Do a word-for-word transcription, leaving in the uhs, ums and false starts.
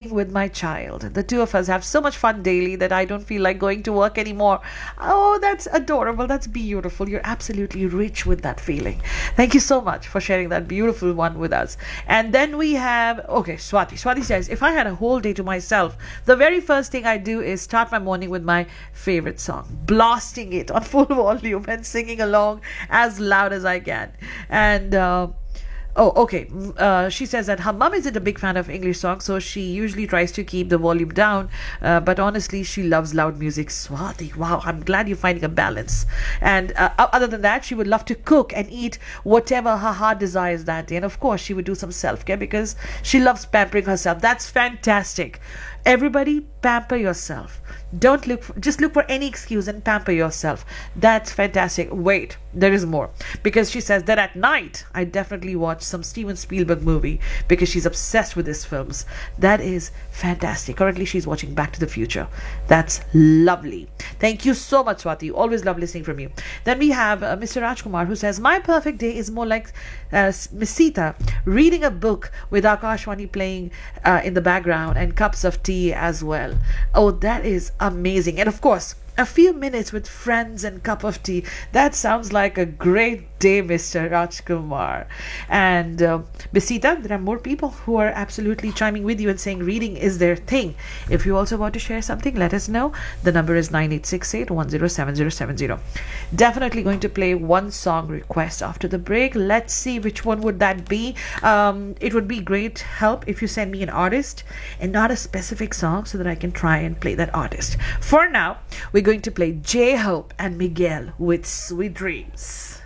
playing with my child. The two of us have so much fun daily that I don't feel like going to work anymore. Oh, that's adorable. That's beautiful. You're absolutely rich with that feeling. Thank you so much for sharing that beautiful one with us. And then we have, okay, Swati. Swati says, if I had a whole day to myself, the very first thing I do is start my morning with my favorite song, blasting it on full volume and singing along as loud as I can. And, uh, Oh, okay. Mm, Uh, she says that her mum isn't a big fan of English songs, so she usually tries to keep the volume down. Uh, but honestly, she loves loud music. Swati, wow, I'm glad you're finding a balance. And uh, o- other than that, she would love to cook and eat whatever her heart desires that day. And of course, she would do some self care because she loves pampering herself. That's fantastic. Everybody, pamper yourself. Don't look for, just look for any excuse and pamper yourself. That's fantastic. Wait, there is more, because she says that at night I definitely watch some Steven Spielberg movie because she's obsessed with his films. That is fantastic. Currently she's watching Back to the Future. That's lovely. Thank you so much, Swati. Always love listening from you. Then we have uh, Mr. Rajkumar, who says my perfect day is more like uh, Miss Sita reading a book with Akashwani playing uh, in the background and cups of tea as well. Oh, that is amazing. And of course, a few minutes with friends and cup of tea. That sounds like a great day, Mister Rajkumar. And uh, Bisita, there are more people who are absolutely chiming with you and saying reading is their thing. If you also want to share something, let us know. The number is nine eight six eight, one zero seven zero seven zero. Definitely going to play one song request after the break. Let's see which one would that be. Um, it would be great help if you send me an artist and not a specific song so that I can try and play that artist. For now, we're going to play J-Hope and Miguel with Sweet Dreams.